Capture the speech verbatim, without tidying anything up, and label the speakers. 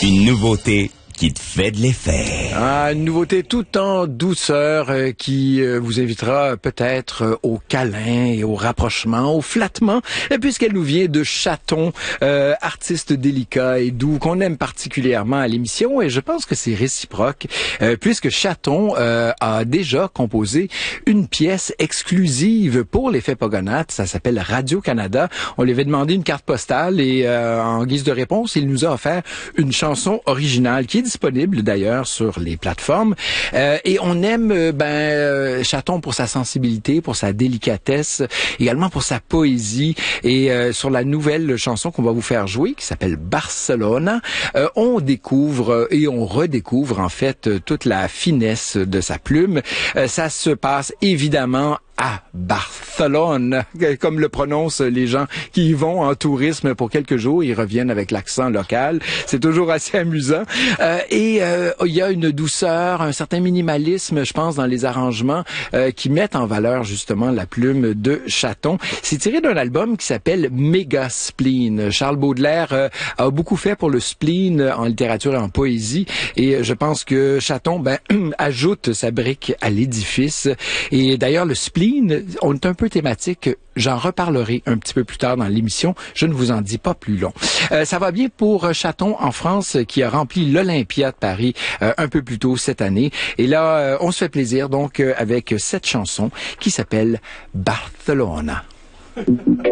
Speaker 1: Une nouveauté qui te fait de l'effet.
Speaker 2: Ah, une nouveauté tout en douceur euh, qui euh, vous invitera peut-être euh, au câlin et au rapprochement, au flattement, euh, puisqu'elle nous vient de Chaton, euh, artiste délicat et doux qu'on aime particulièrement à l'émission, et je pense que c'est réciproque, euh, puisque Chaton euh, a déjà composé une pièce exclusive pour l'effet Pogonath. Ça s'appelle Radio-Canada. On lui avait demandé une carte postale et euh, en guise de réponse, il nous a offert une chanson originale qui est disponible d'ailleurs sur les plateformes. Euh, et on aime euh, ben euh, Chaton pour sa sensibilité, pour sa délicatesse, également pour sa poésie. Et euh, sur la nouvelle chanson qu'on va vous faire jouer, qui s'appelle Barcelona, euh, on découvre euh, et on redécouvre en fait euh, toute la finesse de sa plume. Euh, ça se passe évidemment à Barcelone, comme le prononcent les gens qui y vont en tourisme pour quelques jours. Ils reviennent avec l'accent local. C'est toujours assez amusant. Euh, et euh, il y a une douceur, un certain minimalisme, je pense, dans les arrangements euh, qui mettent en valeur justement la plume de Chaton. C'est tiré d'un album qui s'appelle Méga Spleen. Charles Baudelaire euh, a beaucoup fait pour le spleen en littérature et en poésie. Et je pense que Chaton ben, ajoute sa brique à l'édifice. Et d'ailleurs, le spleen, on est un peu thématique. J'en reparlerai un petit peu plus tard dans l'émission. Je ne vous en dis pas plus long. Euh, ça va bien pour Chaton en France, qui a rempli l'Olympia de Paris euh, un peu plus tôt cette année. Et là, euh, on se fait plaisir donc euh, avec cette chanson qui s'appelle Barcelona.